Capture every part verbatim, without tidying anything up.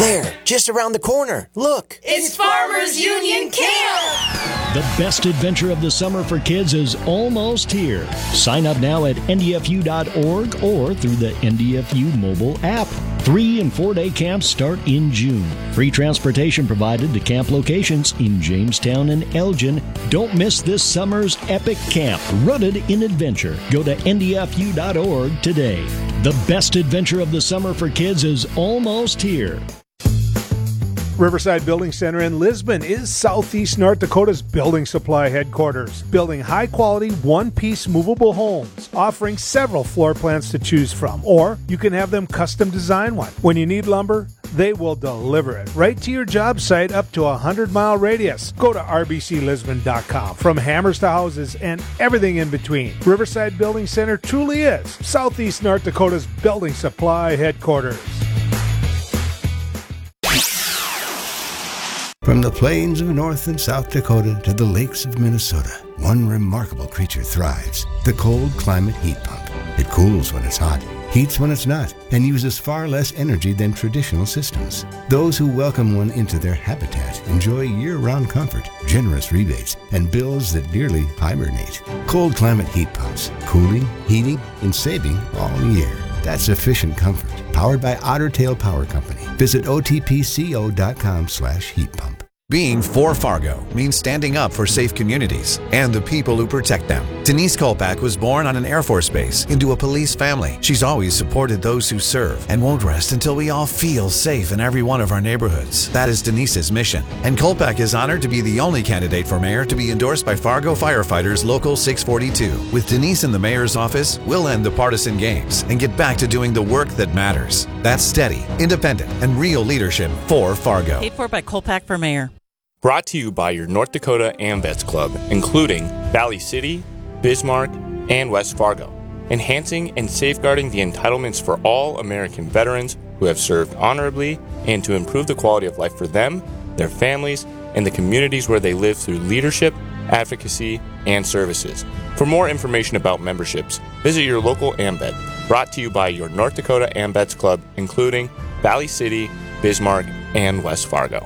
There, just around the corner. Look. It's Farmers Union Camp! The best adventure of the summer for kids is almost here. Sign up now at N D F U dot org or through the N D F U mobile app. Three and four-day camps start in June. Free transportation provided to camp locations in Jamestown and Elgin. Don't miss this summer's epic camp, rooted in adventure. Go to N D F U dot org today. The best adventure of the summer for kids is almost here. Riverside Building Center in Lisbon is Southeast North Dakota's building supply headquarters, building high-quality, one-piece movable homes, offering several floor plans to choose from, or you can have them custom design one. When you need lumber, they will deliver it right to your job site up to a hundred-mile radius. Go to R B C Lisbon dot com. From hammers to houses and everything in between, Riverside Building Center truly is Southeast North Dakota's building supply headquarters. From the plains of North and South Dakota to the lakes of Minnesota, one remarkable creature thrives, the cold climate heat pump. It cools when it's hot, heats when it's not, and uses far less energy than traditional systems. Those who welcome one into their habitat enjoy year-round comfort, generous rebates, and bills that nearly hibernate. Cold climate heat pumps, cooling, heating, and saving all year. That's efficient comfort, powered by Otter Tail Power Company. Visit O T P C O dot com slash heat pump. Being for Fargo means standing up for safe communities and the people who protect them. Denise Kolpak was born on an Air Force base into a police family. She's always supported those who serve and won't rest until we all feel safe in every one of our neighborhoods. That is Denise's mission. And Kolpak is honored to be the only candidate for mayor to be endorsed by Fargo Firefighters Local six forty-two. With Denise in the mayor's office, we'll end the partisan games and get back to doing the work that matters. That's steady, independent, and real leadership for Fargo. Paid for by Kolpak for mayor. Brought to you by your North Dakota AMVETS Club, including Valley City, Bismarck, and West Fargo, enhancing and safeguarding the entitlements for all American veterans who have served honorably and to improve the quality of life for them, their families, and the communities where they live through leadership, advocacy, and services. For more information about memberships, visit your local AMVET, brought to you by your North Dakota AMVETS Club, including Valley City, Bismarck, and West Fargo.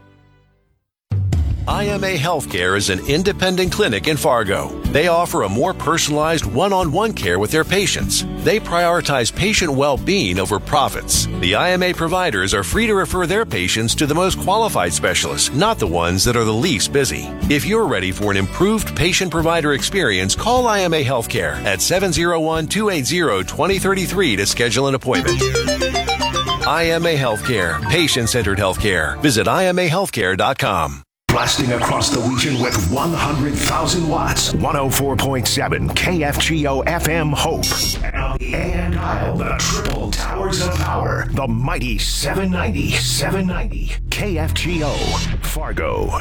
I M A Healthcare is an independent clinic in Fargo. They offer a more personalized one-on-one care with their patients. They prioritize patient well-being over profits. The I M A providers are free to refer their patients to the most qualified specialists, not the ones that are the least busy. If you're ready for an improved patient-provider experience, call I M A Healthcare at seven oh one, two eight zero, two oh three three to schedule an appointment. I M A Healthcare, patient-centered healthcare. Visit I M A healthcare dot com. Blasting across the region with one hundred thousand watts. one oh four point seven K F G O F M Hope. And on the A M dial, the triple towers of power. The mighty seven ninety, seven ninety K F G O Fargo.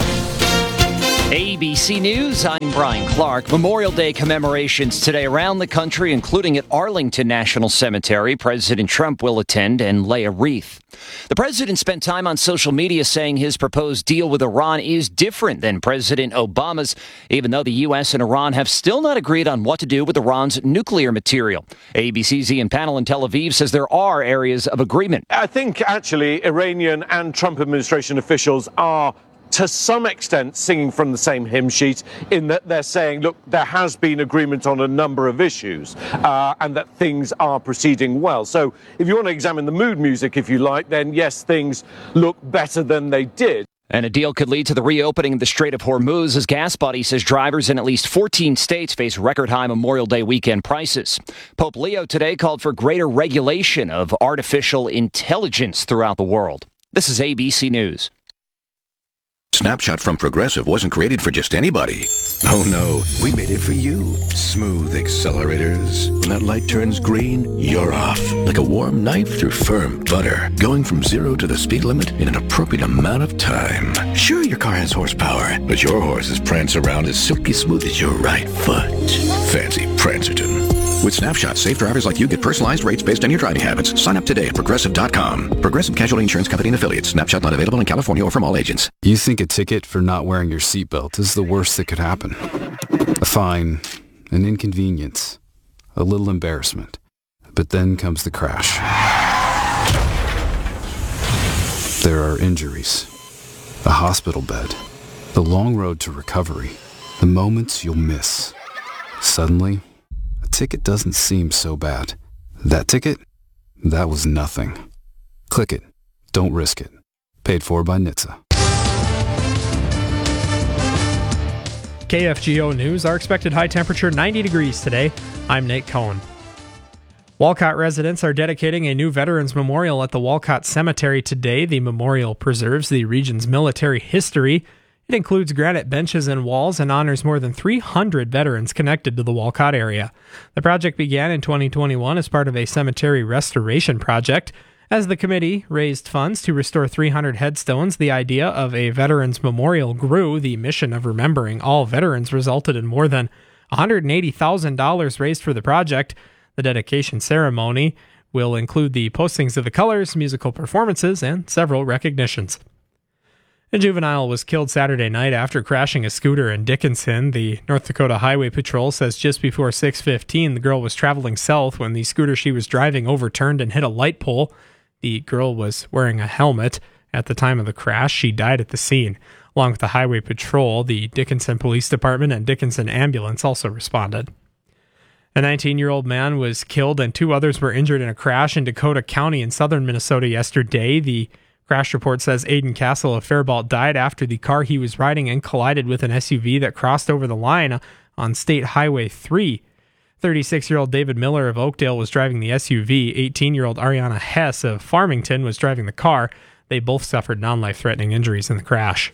A B C News, I'm Brian Clark. Memorial Day commemorations today around the country, including at Arlington National Cemetery. President Trump will attend and lay a wreath. The president spent time on social media saying his proposed deal with Iran is different than President Obama's, even though the U S and Iran have still not agreed on what to do with Iran's nuclear material. A B C's Ian Pannell in Tel Aviv says there are areas of agreement. I think actually Iranian and Trump administration officials are to some extent singing from the same hymn sheet, in that they're saying, look, there has been agreement on a number of issues uh, and that things are proceeding well. So if you want to examine the mood music, if you like, then yes, things look better than they did. And a deal could lead to the reopening of the Strait of Hormuz, as GasBuddy says drivers in at least fourteen states face record-high Memorial Day weekend prices. Pope Leo today called for greater regulation of artificial intelligence throughout the world. This is A B C News. Snapshot from Progressive wasn't created for just anybody. Oh no, we made it for you. Smooth accelerators. When that light turns green, you're off. Like a warm knife through firm butter. Going from zero to the speed limit in an appropriate amount of time. Sure, your car has horsepower, but your horses prance around as silky smooth as your right foot. Fancy Prancerton. With Snapshot, safe drivers like you get personalized rates based on your driving habits. Sign up today at Progressive dot com. Progressive Casualty Insurance Company and Affiliates. Snapshot not available in California or from all agents. You think a ticket for not wearing your seatbelt is the worst that could happen. A fine, an inconvenience, a little embarrassment. But then comes the crash. There are injuries, a hospital bed, the long road to recovery, the moments you'll miss. Suddenly, a ticket doesn't seem so bad. That ticket? That was nothing. Click it. Don't risk it. Paid for by N H T S A. K F G O News, our expected high temperature ninety degrees today. I'm Nate Cohen. Walcott residents are dedicating a new Veterans Memorial at the Walcott Cemetery today. The memorial preserves the region's military history. It includes granite benches and walls and honors more than three hundred veterans connected to the Walcott area. The project began in twenty twenty-one as part of a cemetery restoration project. As the committee raised funds to restore three hundred headstones, the idea of a Veterans Memorial grew. The mission of remembering all veterans resulted in more than one hundred eighty thousand dollars raised for the project. The dedication ceremony will include the postings of the colors, musical performances, and several recognitions. A juvenile was killed Saturday night after crashing a scooter in Dickinson. The North Dakota Highway Patrol says just before six fifteen, the girl was traveling south when the scooter she was driving overturned and hit a light pole. The girl was wearing a helmet. At the time of the crash, she died at the scene. Along with the Highway Patrol, the Dickinson Police Department and Dickinson Ambulance also responded. A nineteen-year-old man was killed and two others were injured in a crash in Dakota County in southern Minnesota yesterday. The crash report says Aiden Castle of Faribault died after the car he was riding in collided with an S U V that crossed over the line on State Highway three. thirty-six-year-old David Miller of Oakdale was driving the S U V. eighteen-year-old Ariana Hess of Farmington was driving the car. They both suffered non-life-threatening injuries in the crash.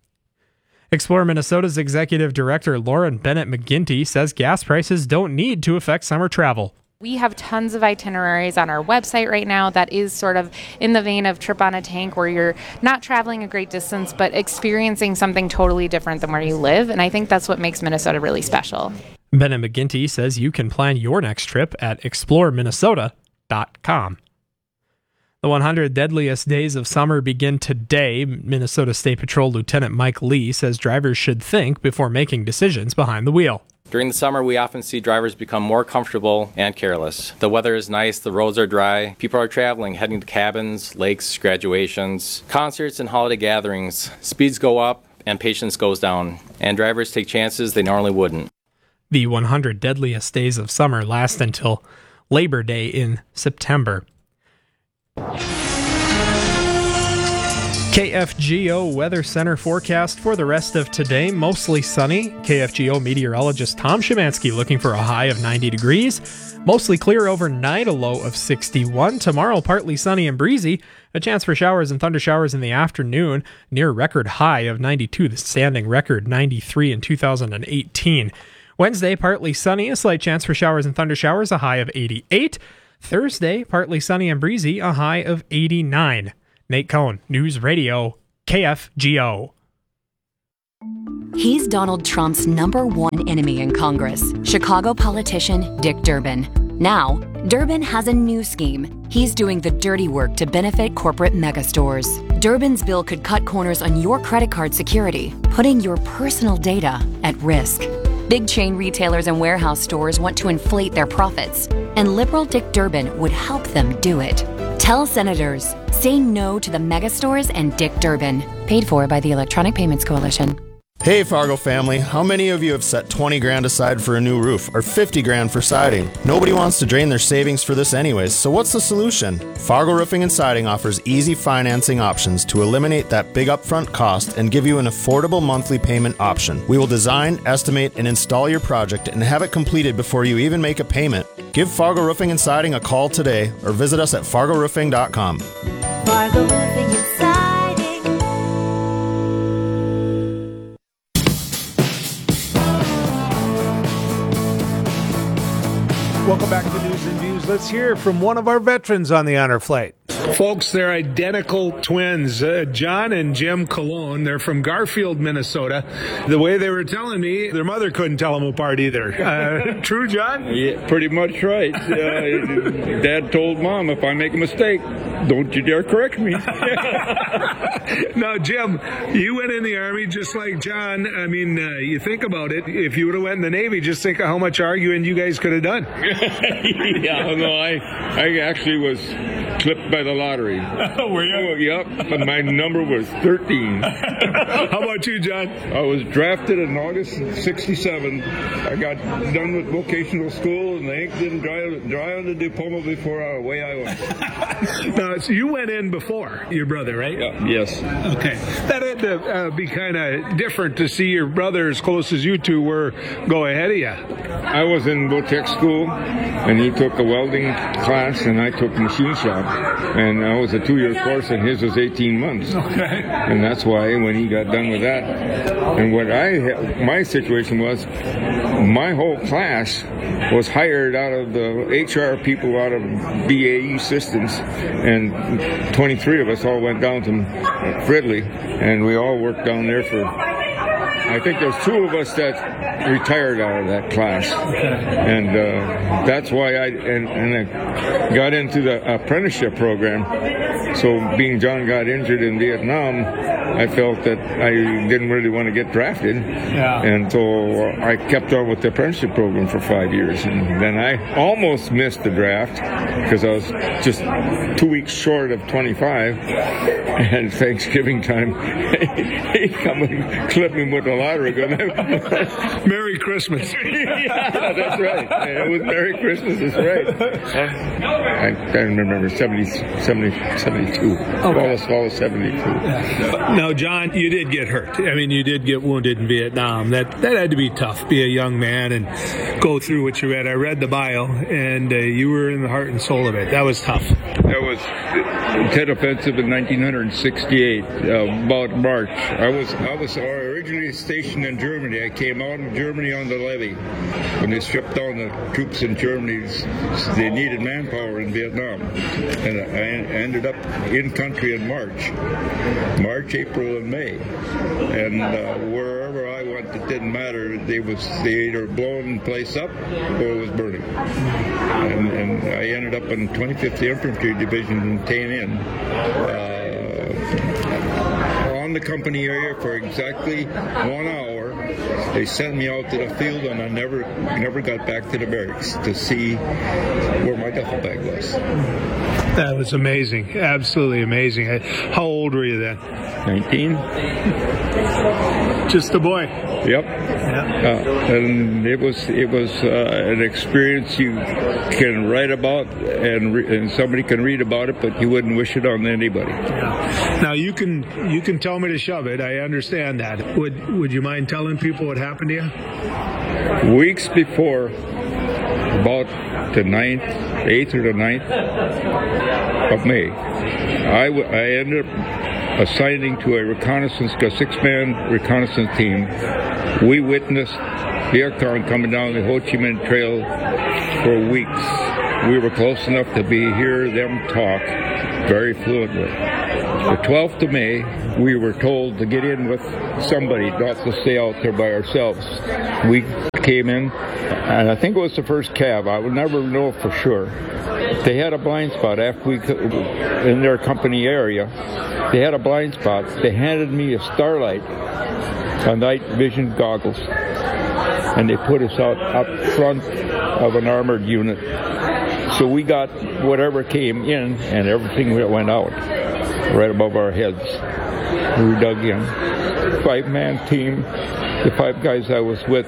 Explore Minnesota's executive director Lauren Bennett McGinty says gas prices don't need to affect summer travel. We have tons of itineraries on our website right now that is sort of in the vein of Trip on a Tank, where you're not traveling a great distance but experiencing something totally different than where you live, and I think that's what makes Minnesota really special. Bennett McGinty says you can plan your next trip at explore minnesota dot com. The one hundred deadliest days of summer begin today. Minnesota State Patrol Lieutenant Mike Lee says drivers should think before making decisions behind the wheel. During the summer, we often see drivers become more comfortable and careless. The weather is nice, the roads are dry, people are traveling, heading to cabins, lakes, graduations, concerts, and holiday gatherings. Speeds go up and patience goes down, and drivers take chances they normally wouldn't. The one hundred deadliest days of summer last until Labor Day in September. K F G O Weather Center forecast for the rest of today. Mostly sunny. K F G O meteorologist Tom Szymanski looking for a high of ninety degrees. Mostly clear overnight, a low of sixty-one. Tomorrow, partly sunny and breezy. A chance for showers and thunder showers in the afternoon. Near record high of ninety-two, the standing record ninety-three in two thousand eighteen. Wednesday, partly sunny. A slight chance for showers and thunder showers, a high of eighty-eight. Thursday, partly sunny and breezy, a high of eighty-nine. Nate Cohen, News Radio, K F G O. He's Donald Trump's number one enemy in Congress, Chicago politician Dick Durbin. Now, Durbin has a new scheme. He's doing the dirty work to benefit corporate megastores. Durbin's bill could cut corners on your credit card security, putting your personal data at risk. Big chain retailers and warehouse stores want to inflate their profits, and liberal Dick Durbin would help them do it. Tell senators, say no to the megastores and Dick Durbin. Paid for by the Electronic Payments Coalition. Hey Fargo family, how many of you have set twenty grand aside for a new roof or fifty grand for siding? Nobody wants to drain their savings for this anyways, so what's the solution? Fargo Roofing and Siding offers easy financing options to eliminate that big upfront cost and give you an affordable monthly payment option. We will design, estimate, and install your project and have it completed before you even make a payment. Give Fargo Roofing and Siding a call today or visit us at fargo roofing dot com. Fargo Roofing and Siding. Welcome back to News and Views. Let's hear from one of our veterans on the honor flight. Folks, they're identical twins, uh, John and Jim Colon. They're from Garfield, Minnesota. The way they were telling me, their mother couldn't tell them apart either. Uh, true, John? Yeah, pretty much right. Uh, Dad told Mom, if I make a mistake, don't you dare correct me. Now, Jim, you went in the Army just like John. I mean, uh, you think about it. If you would have went in the Navy, just think of how much arguing you guys could have done. Yeah, no, I, I actually was clipped by the lottery. Were you? Oh, yep. And my number was thirteen. How about you, John? I was drafted in August of sixty-seven. I got done with vocational school, and the ink didn't dry, dry on the diploma before I, away I went. Now, so you went in before your brother, right? Yeah. Yes. Okay. That had to uh, be kind of different to see your brother, as close as you two were, go ahead of you. I was in Votech school, and he took a welding class, and I took machine shop. And I was a two-year course, and his was eighteen months. Okay. And that's why when he got done with that, and what I, my situation was, my whole class was hired out of the H R people out of B A E Systems, and twenty-three of us all went down to Fridley, and we all worked down there for, I think there's two of us that retired out of that class. And uh, that's why I, and, and I got into the apprenticeship program. So being John got injured in Vietnam, I felt that I didn't really want to get drafted. Yeah. And so I kept on with the apprenticeship program for five years. And then I almost missed the draft because I was just two weeks short of twenty-five. And Thanksgiving time, he come and clipped me with the lottery. Merry Christmas. Yeah, that's right. It was Merry Christmas, that's right. I, I remember seventy, seventy, seventy-two. Okay. Fall of, fall of seventy-two. Now, John, you did get hurt. I mean, you did get wounded in Vietnam. That that had to be tough, be a young man and go through what you read. I read the bio, and uh, you were in the heart and soul of it. That was tough. That was Tet Offensive in nineteen sixty-eight, uh, about March. I was I was originally stationed in Germany. I came out of Germany on the levee when they stripped down the troops in Germany. They needed manpower in Vietnam, and I ended up in country in March, March, April, and May, and uh, wherever I went, it didn't matter. They was they either blowing the place up or it was burning, and, and I ended up in twenty-fifth Infantry Division in Tay Ninh. Uh, on the company area for exactly one hour. They sent me out to the field, and I never never got back to the barracks to see where my duffel bag was. That was amazing. Absolutely amazing. How old were you then? nineteen. Just a boy. Yep. Yeah. Uh, and it was it was uh, an experience you can write about, and re- and somebody can read about it, but you wouldn't wish it on anybody. Yeah. Now you can you can tell me to shove it. I understand that. Would would you mind telling people what happened to you? Weeks before, about the ninth, eighth or the ninth of May, I, w- I ended up assigning to a reconnaissance, a six-man reconnaissance team. We witnessed Viet Cong coming down the Ho Chi Minh Trail for weeks. We were close enough to be hear them talk very fluently. The twelfth of May, we were told to get in with somebody, not to stay out there by ourselves. We came in, and I think it was the first cav. I would never know for sure. They had a blind spot after we, in their company area. They had a blind spot. They handed me a Starlight, a night vision goggles, and they put us out up front of an armored unit. So we got whatever came in, and everything went out right above our heads. We dug in. Five-man team. The five guys I was with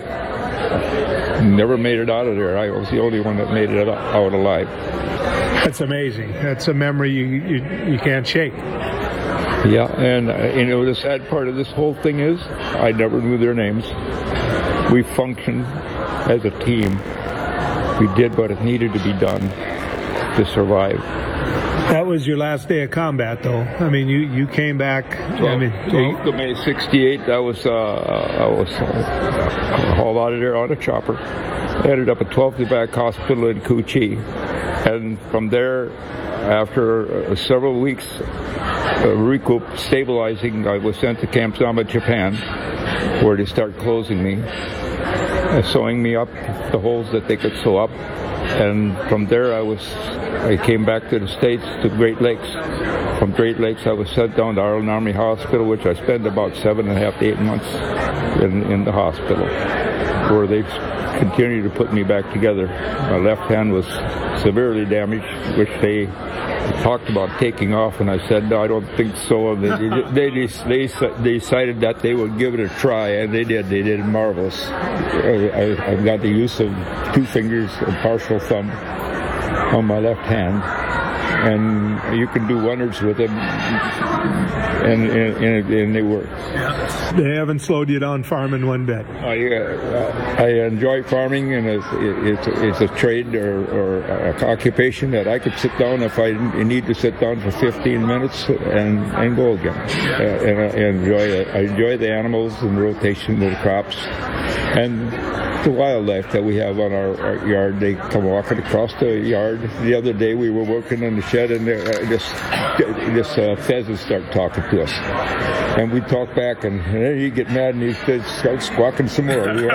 never made it out of there. I was the only one that made it out alive. That's amazing. That's a memory you you, you can't shake. Yeah, and uh, you know the sad part of this whole thing is I never knew their names. We functioned as a team. We did what it needed to be done to survive. That was your last day of combat, though. I mean, you, you came back. I mean, twelfth of May sixty-eight. I was uh, I was uh, hauled out of there on a chopper. Ended up at twelfth Back Hospital in Cu Chi, and from there, after uh, several weeks uh, recoup stabilizing, I was sent to Camp Zama, Japan, where they start closing me, uh, sewing me up the holes that they could sew up, and from there I was. I came back to the States, to Great Lakes. From Great Lakes, I was sent down to Arlen Army Hospital, which I spent about seven and a half to eight months in, in the hospital. where they continued to put me back together. My left hand was severely damaged, which they talked about taking off, and I said, no, I don't think so. And they, they, they, they decided that they would give it a try, and they did. They did marvelous. I, I've got the use of two fingers and partial thumb on my left hand, and you can do wonders with them, and, and, and, and they work. They haven't slowed you down farming one bit. I, uh, I enjoy farming, and it's, it's, it's a trade or, or an occupation that I could sit down if I need to sit down for fifteen minutes and, and go again. Uh, and I enjoy it. I enjoy the animals and the rotation of the crops. And the wildlife that we have on our, our yard. They come walking across the yard. The other day we were working in the shed, and uh, this this uh, pheasant started talking to us, and we talk back, and, and then he get mad and he starts squawking some more. In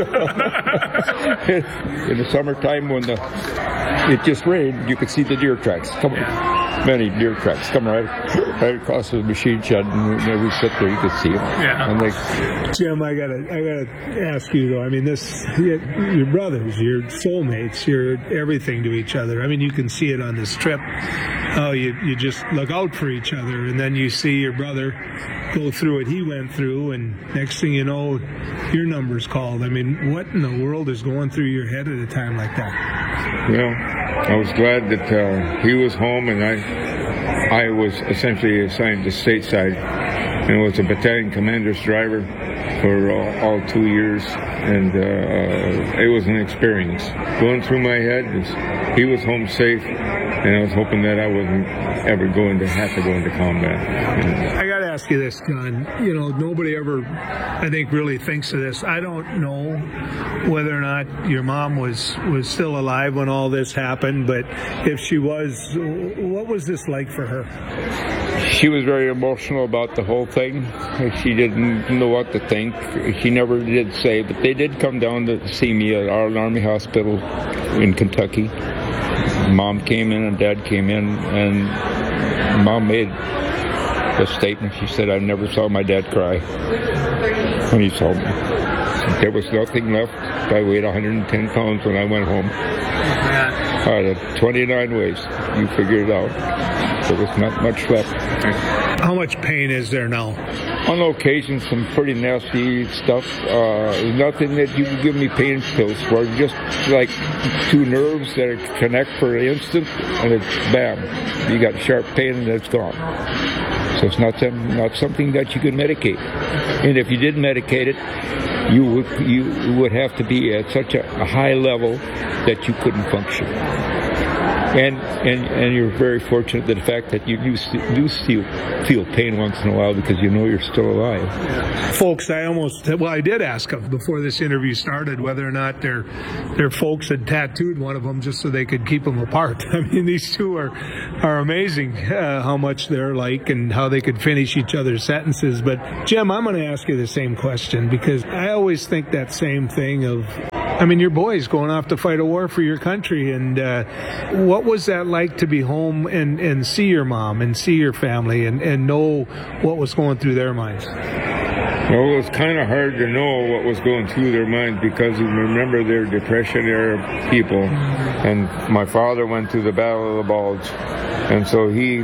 the summertime when the it just rained, you could see the deer tracks. Come on. Many deer tracks come right, right across the machine shed, and we, we sit there. You could see them. Yeah. And they, Jim, I gotta, I gotta ask you though. I mean, this, your brothers, your soulmates, you're everything to each other. I mean, you can see it on this trip. Oh, you, you just look out for each other, and then you see your brother go through what he went through, and next thing you know, your number's called. I mean, what in the world is going through your head at a time like that? Well, I was glad that uh, he was home, and I I was essentially assigned to stateside, and was a battalion commander's driver for uh, all two years, and uh, it was an experience. Going through my head is he was home safe, and I was hoping that I wasn't ever going to have to go into combat. I got to ask you this, John. You know, nobody ever, I think, really thinks of this. I don't know whether or not your mom was, was still alive when all this happened, but if she was, what was this like for her? She was very emotional about the whole thing. She didn't know what to think. She never did say, but they did come down to see me at Arlen Army Hospital in Kentucky. Mom came in and Dad came in, and Mom made a statement. She said, I never saw my dad cry when he saw me. There was nothing left. I weighed one hundred ten pounds when I went home. Out of twenty-nine ways, you figure it out. There was not much left. How much pain is there now? On occasion, some pretty nasty stuff. Uh, nothing that you can give me pain pills for. Just like two nerves that connect for an instant, and it's bam. You got sharp pain, and it's gone. So it's not some, not something that you can medicate. And if you did medicate it, you would you would have to be at such a, a high level that you couldn't function. And, and and you're very fortunate that the fact that you do, do feel, feel pain once in a while because you know you're still alive. Folks, I almost, well, I did ask them before this interview started whether or not their their folks had tattooed one of them just so they could keep them apart. I mean, these two are, are amazing uh, how much they're like and how they could finish each other's sentences. But, Jim, I'm going to ask you the same question because I always think that same thing of, I mean, your boys going off to fight a war for your country, and uh, what was that like to be home and, and see your mom and see your family and, and know what was going through their minds? Well, it was kind of hard to know what was going through their minds because you remember they're Depression-era people, and my father went through the Battle of the Bulge, and so he,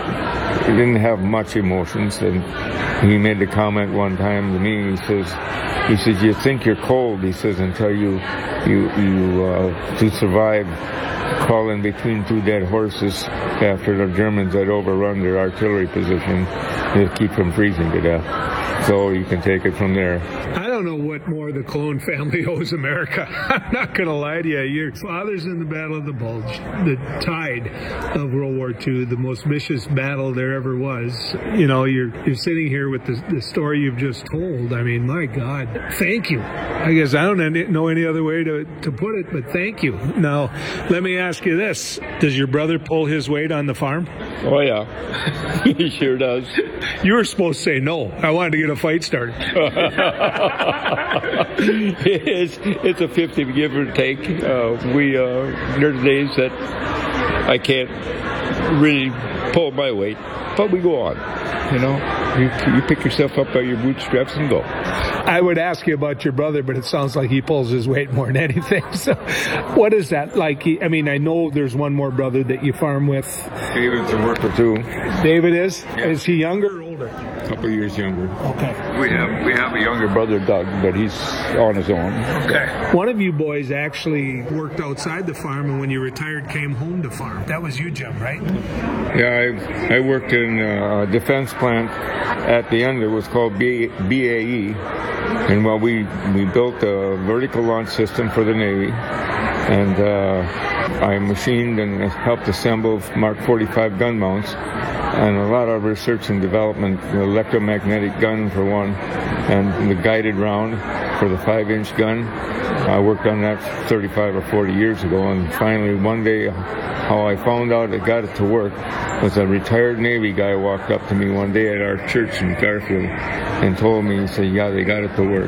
he didn't have much emotions, and he made the comment one time to me, he says, He says, you think you're cold, he says, until you, you, you, uh, to survive crawling between two dead horses after the Germans had overrun their artillery position to keep from freezing to death. So you can take it from there. I don't know what more the Cologne family owes America. I'm not going to lie to you. Your father's in the Battle of the Bulge, the tide of World War Two, the most vicious battle there ever was. You know, you're you're sitting here with the, the story you've just told. I mean, my God, thank you. I guess I don't know any other way to, to put it, but thank you. Now, let me ask you this. Does your brother pull his weight on the farm? Oh, yeah. He sure does. You were supposed to say no. I wanted to get a fight started. it's, it's a fifty give or take. Uh, we uh, there's days that I can't really pull my weight, but we go on. You know, you, you pick yourself up by your bootstraps and go. I would ask you about your brother, but it sounds like he pulls his weight more than anything. So what is that like? I mean, I know there's one more brother that you farm with. David's a worker too. David is? Yeah. Is he younger or older? A couple of years younger. Okay. We have we have a younger brother, Doug, but he's on his own. Okay. One of you boys actually worked outside the farm, and when you retired, came home to farm. That was you, Jim, right? Yeah, I I worked in a defense plant. At the end, it was called B A E, and well, we we built a vertical launch system for the Navy, and uh, I machined and helped assemble Mark forty-five gun mounts, and a lot of research and development, the electromagnetic gun for one, and the guided round for the five-inch gun. I worked on that thirty-five or forty years ago, and finally one day, how I found out I got it to work was a retired Navy guy walked up to me one day at our church in Garfield and told me, he said, yeah, they got it to work.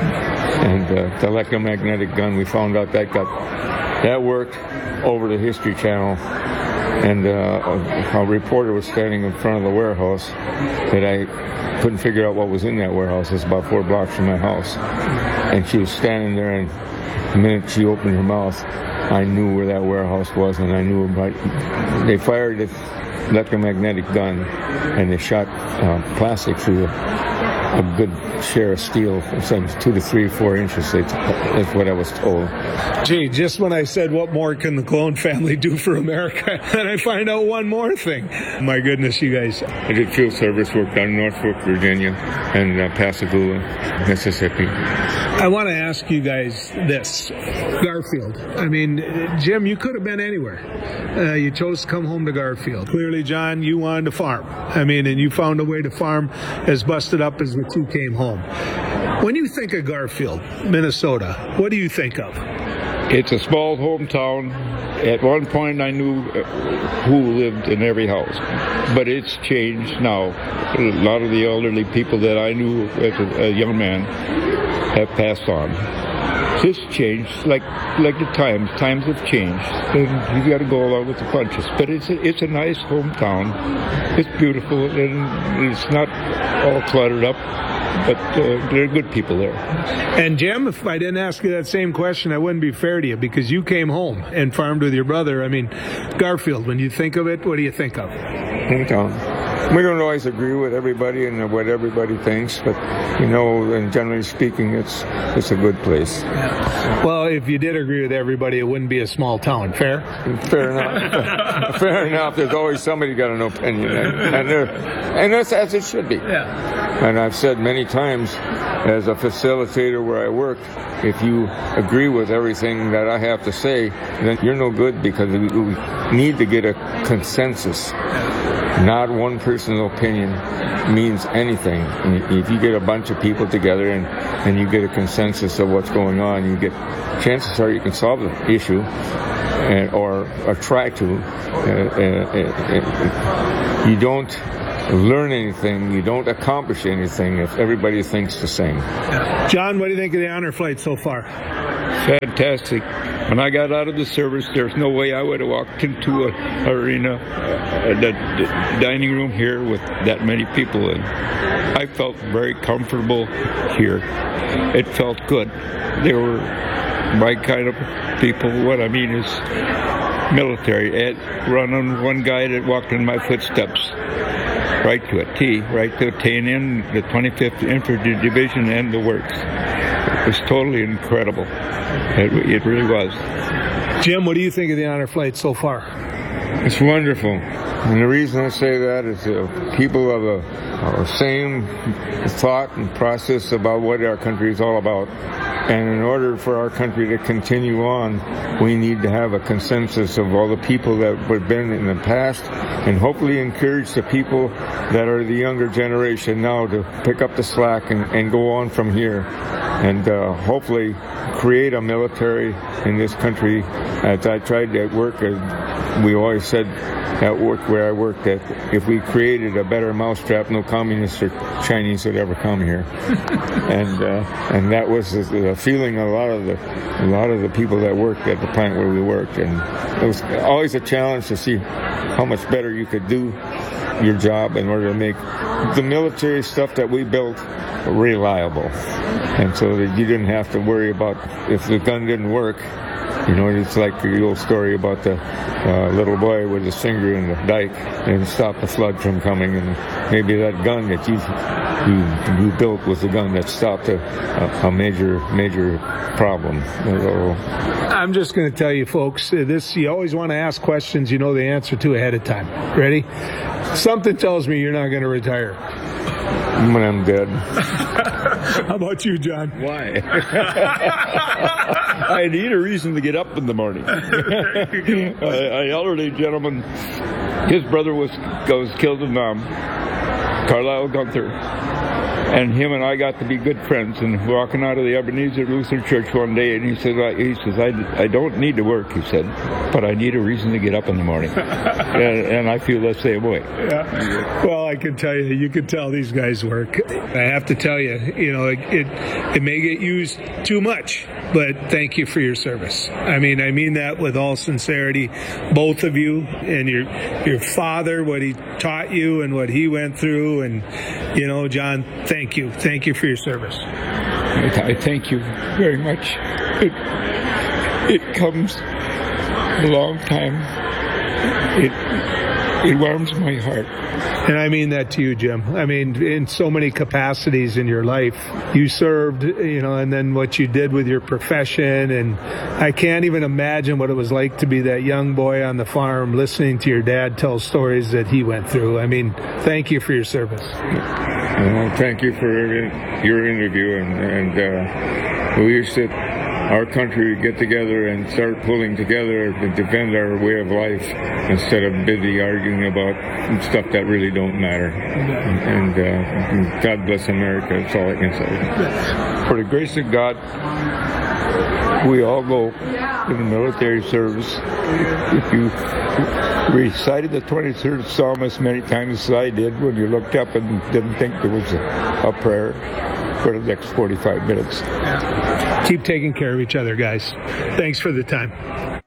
And uh, the electromagnetic gun, we found out that got that worked over the History Channel. And uh, a, a reporter was standing in front of the warehouse that I couldn't figure out what was in that warehouse. It's about four blocks from my house. And she was standing there, and the minute she opened her mouth, I knew where that warehouse was, and I knew about, they fired this electromagnetic gun, and they shot uh, plastic through a, a good share of steel, some two to three, four inches. That's what I was told. Gee, just when I said, what more can the Clone family do for America, and I find out one more thing. My goodness, you guys. I did field service work down in Norfolk, Virginia, and uh, Pascagoula, Mississippi. I want to ask you guys this. Garfield. I mean, Jim, you could have been anywhere. Uh, you chose to come home to Garfield. Clearly, John, you wanted to farm. I mean, and you found a way to farm as busted up as the two came home. When you think of Garfield, Minnesota, what do you think of? It's a small hometown. At one point, I knew who lived in every house, but it's changed now. A lot of the elderly people that I knew as a, a young man have passed on. It's changed, like like the times. Times have changed, and you got to go along with the punches. But it's a, it's a nice hometown. It's beautiful, and it's not all cluttered up. But uh, there are good people there. And Jim, if I didn't ask you that same question, I wouldn't be fair to you, because you came home and farmed with your brother. I mean, Garfield, when you think of it, what do you think of? Hometown. We don't always agree with everybody and what everybody thinks, but, you know, and generally speaking, it's it's a good place. Well, if you did agree with everybody, it wouldn't be a small town. Fair? Fair enough. Fair enough. There's always somebody got an opinion, and, and, and that's as it should be. Yeah. And I've said many times, as a facilitator where I work, if you agree with everything that I have to say, then you're no good, because we need to get a consensus. Not one person's opinion means anything. If you get a bunch of people together and, and you get a consensus of what's going on, you get chances are you can solve the issue, and, or, or try to. Uh, uh, uh, you don't learn anything, you don't accomplish anything if everybody thinks the same. John, what do you think of the honor flight so far? Fantastic. When I got out of the service, there's no way I would have walked into an arena, uh, the, the dining room here with that many people in. I felt very comfortable here. It felt good. They were my kind of people. What I mean is military. Ed, run on one guy that walked in my footsteps. Right to a T, right to attain in the twenty-fifth Infantry Division and the works. It was totally incredible. It, it really was. Jim, what do you think of the honor flight so far? It's wonderful. And the reason I say that is uh, people have a, a same thought and process about what our country is all about. And in order for our country to continue on, we need to have a consensus of all the people that have been in the past, and hopefully encourage the people that are the younger generation now to pick up the slack and, and go on from here. And uh, hopefully create a military in this country. As I tried to work, uh, we always said at work where I worked that if we created a better mousetrap, no communists or Chinese would ever come here. and uh, and that was the feeling of a lot of the a lot of the people that worked at the plant where we worked. And it was always a challenge to see how much better you could do your job in order to make the military stuff that we built reliable. And so that you didn't have to worry about if the gun didn't work. You know, it's like the old story about the uh, little boy with his finger in the dike and stop the flood from coming. And maybe that gun that you you, you built was the gun that stopped a, a, a major, major problem. So, I'm just going to tell you, folks, this you always want to ask questions you know the answer to ahead of time. Ready? Something tells me you're not going to retire. When I'm dead. How about you, John? Why? I need a reason to get up in the morning. An elderly gentleman, his brother was was killed in um, Carlisle Gunther, and him and I got to be good friends. And walking out of the Ebenezer Lutheran Church one day, and he says, I, "He says I, I don't need to work," he said, "but I need a reason to get up in the morning," and, and I feel the same way. Yeah. Well, I can tell you, you can tell these guys work. I have to tell you, you know, it, it it may get used too much, but thank you for your service. I mean, I mean that with all sincerity, both of you and your your father, what he taught you and what he went through, and you know, John, thank you, thank you for your service. I thank you very much. It it comes a long time. It it warms my heart. And I mean that to you, Jim. I mean, in so many capacities in your life, you served, you know, and then what you did with your profession. And I can't even imagine what it was like to be that young boy on the farm listening to your dad tell stories that he went through. I mean, thank you for your service. Well, thank you for your interview. And, and uh, we used to, our country, get together and start pulling together to defend our way of life instead of busy arguing about stuff that really don't matter. And, and uh, God bless America. That's all I can say. For the grace of God, we all go in the military service. If you recited the twenty-third Psalm as many times as I did when you looked up and didn't think there was a, a prayer for the next forty-five minutes. Keep taking care of each other, guys. Thanks for the time.